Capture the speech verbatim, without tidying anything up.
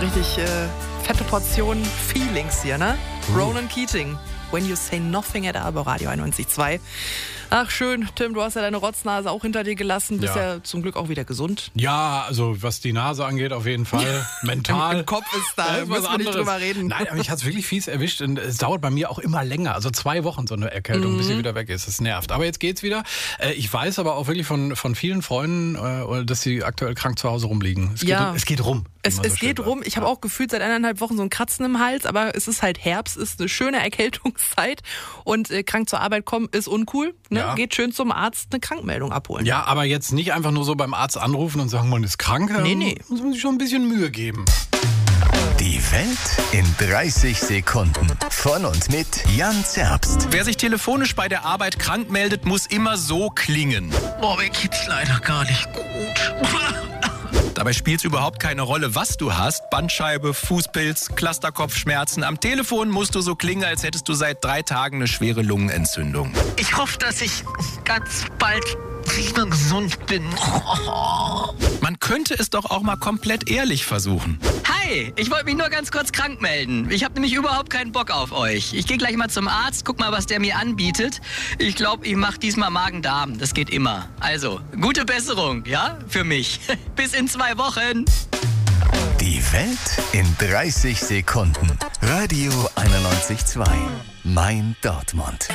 eine richtig äh, fette Portion Feelings hier, ne? Uh. Ronan Keating, When You Say Nothing at Arbo Radio einundneunzig Komma zwei. Ach schön, Tim, du hast ja deine Rotznase auch hinter dir gelassen, bist ja, ja zum Glück auch wieder gesund. Ja, also was die Nase angeht, auf jeden Fall. Mental. Im, Im Kopf ist da, da müssen wir nicht drüber reden. Nein, aber mich hat es wirklich fies erwischt und es dauert bei mir auch immer länger. Also zwei Wochen so eine Erkältung, mhm. bis sie wieder weg ist. Das nervt. Aber jetzt geht's wieder. Ich weiß aber auch wirklich von, von vielen Freunden, dass sie aktuell krank zu Hause rumliegen. Es ja. geht, es geht rum. Es, es so geht rum. Ich habe auch gefühlt seit eineinhalb Wochen so ein Kratzen im Hals, aber es ist halt Herbst, ist eine schöne Erkältungszeit und äh, krank zur Arbeit kommen ist uncool. Ne? Ja. Geht schön zum Arzt eine Krankmeldung abholen. Ja, aber jetzt nicht einfach nur so beim Arzt anrufen und sagen, man ist krank. Nee, nee. Muss man sich schon ein bisschen Mühe geben. Die Welt in dreißig Sekunden. Von und mit Jan Zerbst. Wer sich telefonisch bei der Arbeit krank meldet, muss immer so klingen. Boah, mir geht's leider gar nicht gut. Dabei spielt es überhaupt keine Rolle, was du hast. Bandscheibe, Fußpilz, Clusterkopfschmerzen. Am Telefon musst du so klingen, als hättest du seit drei Tagen eine schwere Lungenentzündung. Ich hoffe, dass ich ganz bald wieder gesund bin. Man könnte es doch auch mal komplett ehrlich versuchen. Hi, ich wollte mich nur ganz kurz krank melden. Ich habe nämlich überhaupt keinen Bock auf euch. Ich gehe gleich mal zum Arzt, guck mal, was der mir anbietet. Ich glaube, ich mache diesmal Magen-Darm. Das geht immer. Also, gute Besserung, ja, für mich. Bis in zwei Wochen. Die Welt in dreißig Sekunden. Radio einundneunzig Komma zwei. Mein Dortmund.